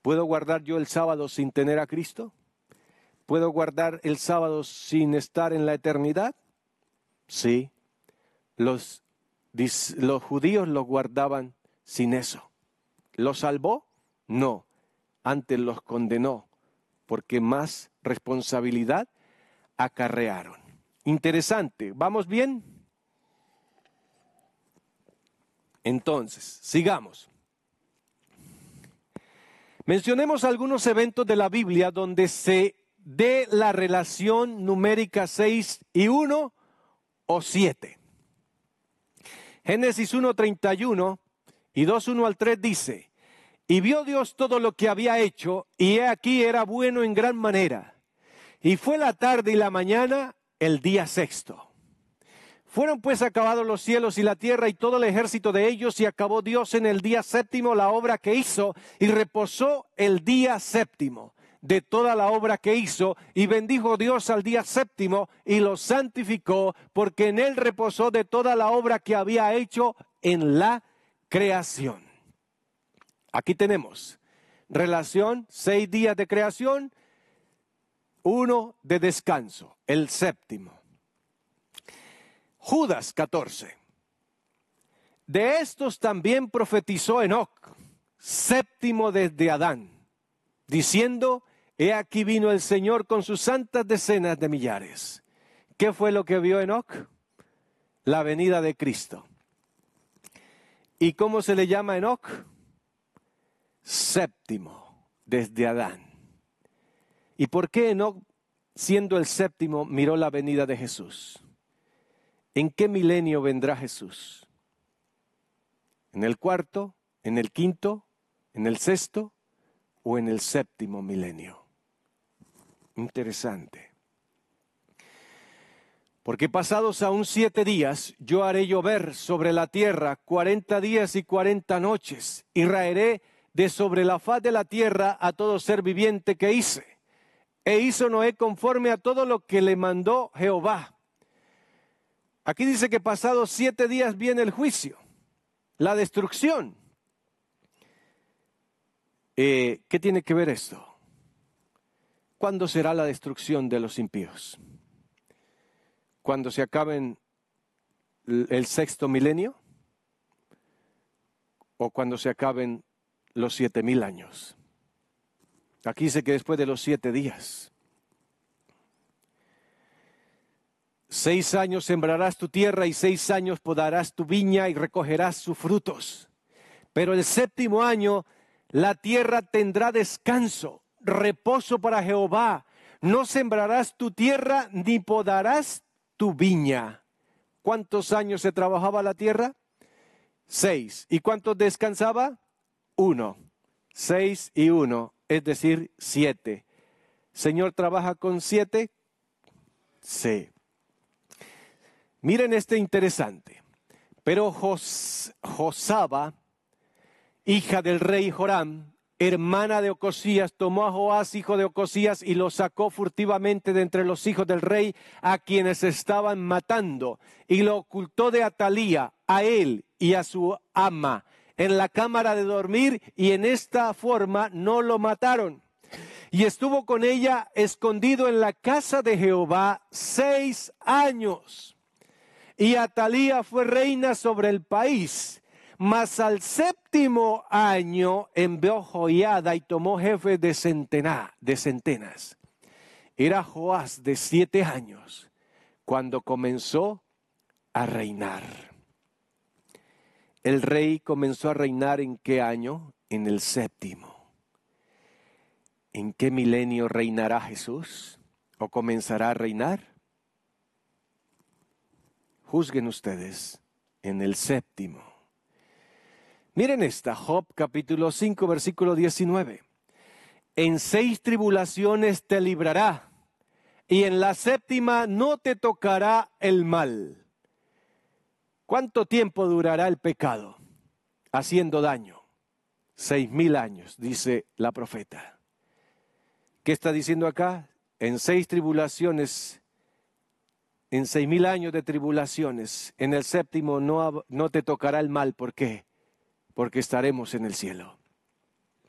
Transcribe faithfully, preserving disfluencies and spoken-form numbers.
¿Puedo guardar yo el sábado sin tener a Cristo? ¿Puedo guardar el sábado sin estar en la eternidad? Sí. Los, los judíos lo guardaban sin eso. ¿Los salvó? No. Antes los condenó, porque más responsabilidad acarrearon. Interesante. ¿Vamos bien? Entonces, sigamos. Mencionemos algunos eventos de la Biblia donde se dé la relación numérica seis y uno o siete. Génesis uno, treinta y uno y dos, uno al tres dice: y vio Dios todo lo que había hecho, y he aquí era bueno en gran manera. Y fue la tarde y la mañana el día sexto. Fueron pues acabados los cielos y la tierra y todo el ejército de ellos, y acabó Dios en el día séptimo la obra que hizo, y reposó el día séptimo de toda la obra que hizo, y bendijo Dios al día séptimo y lo santificó, porque en él reposó de toda la obra que había hecho en la creación. Aquí tenemos relación, seis días de creación, uno de descanso, el séptimo. Judas catorce. De estos también profetizó Enoc, séptimo desde Adán, diciendo: he aquí vino el Señor con sus santas decenas de millares. ¿Qué fue lo que vio Enoc? La venida de Cristo. ¿Y cómo se le llama a Enoc? Séptimo desde Adán. ¿Y por qué Enoc, siendo el séptimo, miró la venida de Jesús? ¿En qué milenio vendrá Jesús? ¿En el cuarto, en el quinto, en el sexto o en el séptimo milenio? Interesante. Porque pasados aún siete días, yo haré llover sobre la tierra cuarenta días y cuarenta noches, y raeré de sobre la faz de la tierra a todo ser viviente que hice. E hizo Noé conforme a todo lo que le mandó Jehová. Aquí dice que pasados siete días viene el juicio, la destrucción. Eh, ¿Qué tiene que ver esto? ¿Cuándo será la destrucción de los impíos? ¿Cuando se acaben el sexto milenio? ¿O cuando se acaben los siete mil años? Aquí dice que después de los siete días. Seis años sembrarás tu tierra y seis años podarás tu viña y recogerás sus frutos. Pero el séptimo año la tierra tendrá descanso, reposo para Jehová. No sembrarás tu tierra ni podarás tu viña. ¿Cuántos años se trabajaba la tierra? Seis. ¿Y cuántos descansaba? Uno. Seis y uno, es decir, siete. ¿Señor trabaja con siete? Sí. Miren este interesante. Pero Jos, Josaba, hija del rey Joram, hermana de Ocosías, tomó a Joás, hijo de Ocosías, y lo sacó furtivamente de entre los hijos del rey, a quienes estaban matando, y lo ocultó de Atalía, a él y a su ama, en la cámara de dormir, y en esta forma no lo mataron. Y estuvo con ella escondido en la casa de Jehová seis años. Y Atalía fue reina sobre el país. Mas al séptimo año envió Joiada y tomó jefes de, centena, de centenas. Era Joás de siete años cuando comenzó a reinar. El rey comenzó a reinar ¿en qué año? En el séptimo. ¿En qué milenio reinará Jesús? ¿O comenzará a reinar? Juzguen ustedes, en el séptimo. Miren esta, Job capítulo cinco, versículo diecinueve. En seis tribulaciones te librará, y en la séptima no te tocará el mal. ¿Cuánto tiempo durará el pecado haciendo daño? Seis mil años, dice la profeta. ¿Qué está diciendo acá? En seis tribulaciones, en seis mil años de tribulaciones, en el séptimo no, no te tocará el mal. ¿Por qué? Porque estaremos en el cielo.